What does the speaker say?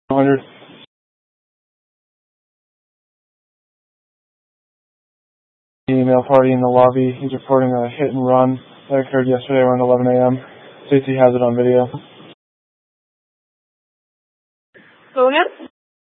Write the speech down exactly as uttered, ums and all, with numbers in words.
one hundred. Email party in the lobby. He's reporting a hit and run that occurred yesterday around eleven a m Stacy has it on video. Go ahead.